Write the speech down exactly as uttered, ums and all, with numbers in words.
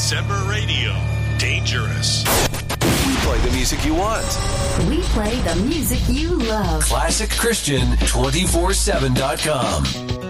December Radio. Dangerous. We play the music you want. We play the music you love. Classic Christian two four seven dot com.